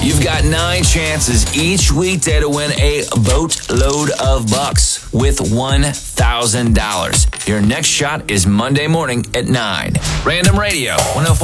You've got 9 chances each weekday to win a boatload of bucks with $1,000. Your next shot is Monday morning at 9. Random Radio, 104.